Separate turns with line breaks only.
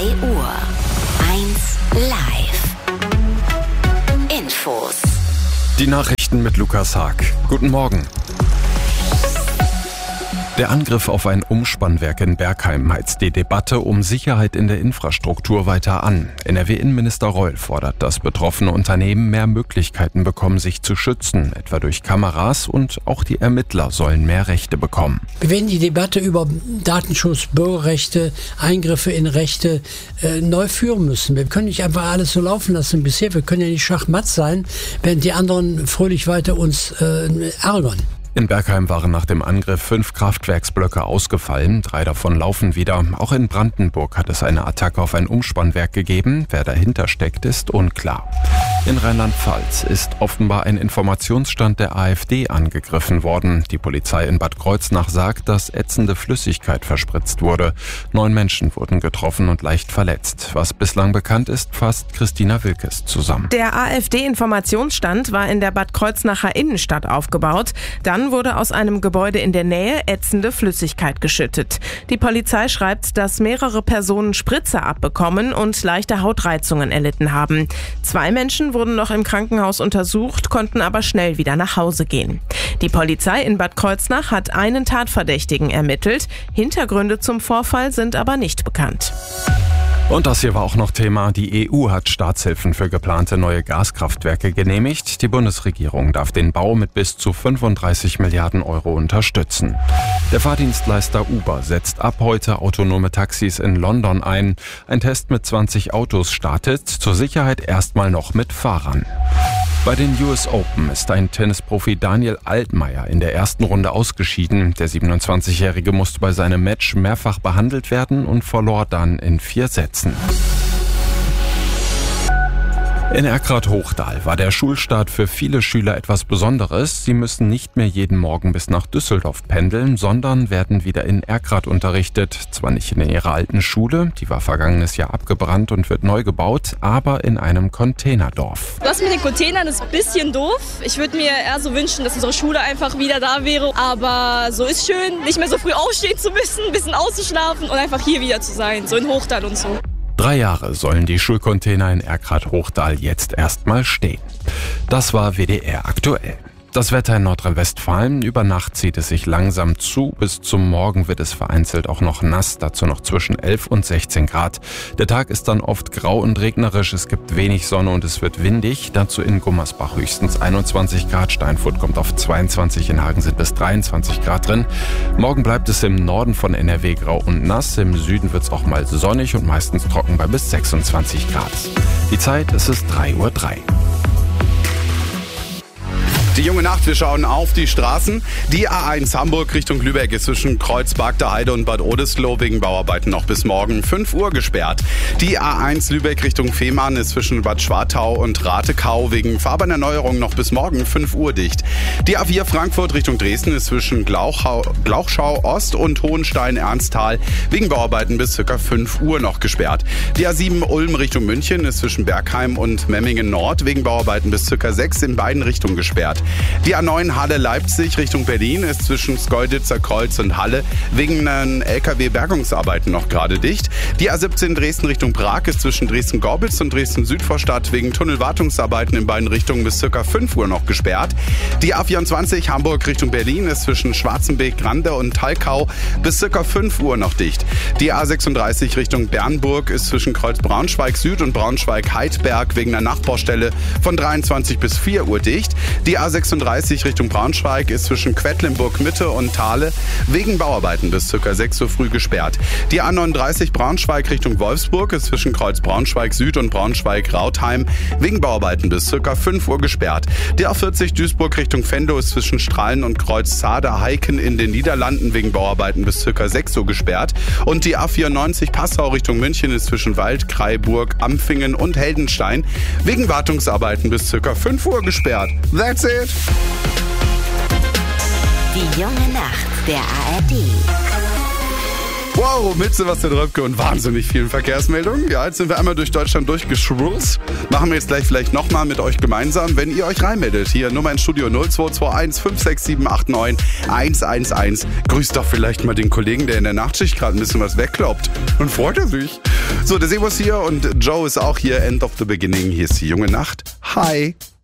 Uhr. 1 Live. Infos.
Die Nachrichten mit Lukas Haag. Guten Morgen. Der Angriff auf ein Umspannwerk in Bergheim heizt die Debatte um Sicherheit in der Infrastruktur weiter an. NRW-Innenminister Reul fordert, dass betroffene Unternehmen mehr Möglichkeiten bekommen, sich zu schützen, etwa durch Kameras, und auch die Ermittler sollen mehr Rechte bekommen.
Wir werden die Debatte über Datenschutz, Bürgerrechte, Eingriffe in Rechte neu führen müssen. Wir können nicht einfach alles so laufen lassen wie bisher. Wir können ja nicht schachmatt sein, während die anderen fröhlich weiter uns ärgern.
In Bergheim waren nach dem Angriff 5 Kraftwerksblöcke ausgefallen, 3 davon laufen wieder. Auch in Brandenburg hat es eine Attacke auf ein Umspannwerk gegeben. Wer dahinter steckt, ist unklar. In Rheinland-Pfalz ist offenbar ein Informationsstand der AfD angegriffen worden. Die Polizei in Bad Kreuznach sagt, dass ätzende Flüssigkeit verspritzt wurde. 9 Menschen wurden getroffen und leicht verletzt. Was bislang bekannt ist, fasst Christina Wilkes zusammen.
Der AfD-Informationsstand war in der Bad Kreuznacher Innenstadt aufgebaut. Dann wurde aus einem Gebäude in der Nähe ätzende Flüssigkeit geschüttet. Die Polizei schreibt, dass mehrere Personen Spritzer abbekommen und leichte Hautreizungen erlitten haben. 2 Menschen wurden noch im Krankenhaus untersucht, konnten aber schnell wieder nach Hause gehen. Die Polizei in Bad Kreuznach hat einen Tatverdächtigen ermittelt. Hintergründe zum Vorfall sind aber nicht bekannt.
Und das hier war auch noch Thema. Die EU hat Staatshilfen für geplante neue Gaskraftwerke genehmigt. Die Bundesregierung darf den Bau mit bis zu 35 Milliarden Euro unterstützen. Der Fahrdienstleister Uber setzt ab heute autonome Taxis in London ein. Ein Test mit 20 Autos startet, zur Sicherheit erstmal noch mit Fahrern. Bei den US Open ist ein Tennisprofi Daniel Altmaier in der ersten Runde ausgeschieden. Der 27-Jährige musste bei seinem Match mehrfach behandelt werden und verlor dann in 4 Sätzen. In Erkrath-Hochdal war der Schulstart für viele Schüler etwas Besonderes. Sie müssen nicht mehr jeden Morgen bis nach Düsseldorf pendeln, sondern werden wieder in Erkrath unterrichtet. Zwar nicht in ihrer alten Schule, die war vergangenes Jahr abgebrannt und wird neu gebaut, aber in einem Containerdorf.
Das mit den Containern ist ein bisschen doof. Ich würde mir eher so wünschen, dass unsere Schule einfach wieder da wäre. Aber so ist schön, nicht mehr so früh aufstehen zu müssen, ein bisschen auszuschlafen und einfach hier wieder zu sein, so in Hochdal und so.
3 Jahre sollen die Schulcontainer in Erkrath-Hochdal jetzt erstmal stehen. Das war WDR aktuell. Das Wetter in Nordrhein-Westfalen: Über Nacht zieht es sich langsam zu. Bis zum Morgen wird es vereinzelt auch noch nass, dazu noch zwischen 11 und 16 Grad. Der Tag ist dann oft grau und regnerisch, es gibt wenig Sonne und es wird windig. Dazu in Gummersbach höchstens 21 Grad, Steinfurt kommt auf 22, in Hagen sind bis 23 Grad drin. Morgen bleibt es im Norden von NRW grau und nass, im Süden wird es auch mal sonnig und meistens trocken bei bis 26 Grad. Die Zeit, es ist 3:03 Uhr.
Die junge Nacht, wir schauen auf die Straßen. Die A1 Hamburg Richtung Lübeck ist zwischen Kreuzberg Heide und Bad Oldesloe wegen Bauarbeiten noch bis morgen 5 Uhr gesperrt. Die A1 Lübeck Richtung Fehmarn ist zwischen Bad Schwartau und Ratekau wegen Fahrbahnerneuerung noch bis morgen 5 Uhr dicht. Die A4 Frankfurt Richtung Dresden ist zwischen Glauchschau Ost und Hohenstein-Ernsthal wegen Bauarbeiten bis ca. 5 Uhr noch gesperrt. Die A7 Ulm Richtung München ist zwischen Bergheim und Memmingen Nord wegen Bauarbeiten bis ca. 6 in beiden Richtungen gesperrt. Die A9 Halle-Leipzig Richtung Berlin ist zwischen Schkeuditzer Kreuz und Halle wegen LKW-Bergungsarbeiten noch gerade dicht. Die A17 Dresden Richtung Prag ist zwischen Dresden-Gorbitz und Dresden-Südvorstadt wegen Tunnelwartungsarbeiten in beiden Richtungen bis ca. 5 Uhr noch gesperrt. Die A24 Hamburg Richtung Berlin ist zwischen Schwarzenbeek-Grande und Talkau bis ca. 5 Uhr noch dicht. Die A36 Richtung Bernburg ist zwischen Kreuz Braunschweig Süd und Braunschweig-Heidberg wegen einer Nachbaustelle von 23 bis 4 Uhr dicht. Die A36 Richtung Braunschweig ist zwischen Quedlinburg Mitte und Thale wegen Bauarbeiten bis ca. 6 Uhr früh gesperrt. Die A39 Braunschweig Richtung Wolfsburg ist zwischen Kreuz Braunschweig Süd und Braunschweig-Rautheim wegen Bauarbeiten bis ca. 5 Uhr gesperrt. Die A40 Duisburg Richtung Venlo ist zwischen Strahlen und Kreuz Zahde-Heiken in den Niederlanden wegen Bauarbeiten bis ca. 6 Uhr gesperrt. Und die A94 Passau Richtung München ist zwischen Waldkraiburg, Ampfingen und Heldenstein wegen Wartungsarbeiten bis ca. 5 Uhr gesperrt. That's it!
Die junge Nacht der ARD.
Wow, mit Sebastian Röpke und wahnsinnig vielen Verkehrsmeldungen. Ja, jetzt sind wir einmal durch Deutschland durchgeschrullt. Machen wir jetzt gleich vielleicht nochmal mit euch gemeinsam, wenn ihr euch reinmeldet. Hier Nummer ins Studio 0221 56789 111. Grüßt doch vielleicht mal den Kollegen, der in der Nachtschicht gerade ein bisschen was wegkloppt. Und freut er sich. So, der Sebo ist hier und Joe ist auch hier. End of the Beginning. Hier ist die junge Nacht. Hi.